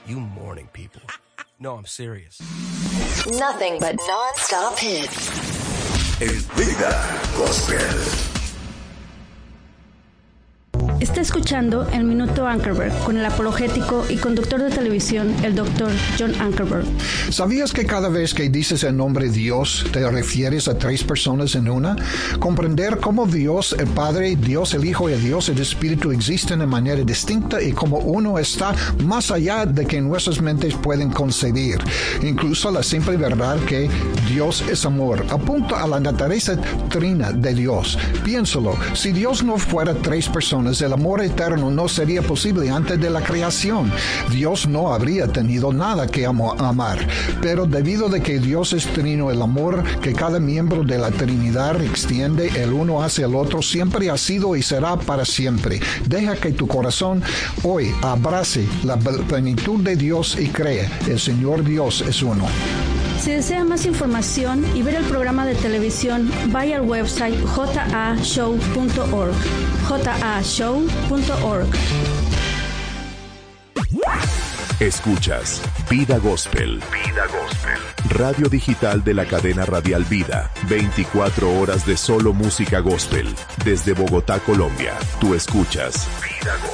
You morning people. No, I'm serious. Nothing but non-stop hits. El Vida Gospel. Está escuchando El Minuto Ankerberg con el apologético y conductor de televisión, el Dr. John Ankerberg. ¿Sabías que cada vez que dices el nombre Dios te refieres a tres personas en una? Comprender cómo Dios el Padre, Dios el Hijo y Dios el Espíritu existen de manera distinta y cómo uno está más allá de que nuestras mentes pueden concebir. Incluso la simple verdad que Dios es amor apunta a la naturaleza trina de Dios. Piénsalo, si Dios no fuera tres personas, el amor eterno no sería posible antes de la creación. Dios no habría tenido nada que amar. Pero debido a que Dios es trino, el amor que cada miembro de la Trinidad extiende el uno hacia el otro siempre ha sido y será para siempre. Deja que tu corazón hoy abrace la plenitud de Dios y cree, el Señor Dios es uno. Si desea más información y ver el programa de televisión, vaya al website jashow.org. jashow.org. Escuchas Vida Gospel. Vida Gospel. Radio digital de la cadena radial Vida. 24 horas de solo música gospel. Desde Bogotá, Colombia. Tú escuchas Vida Gospel.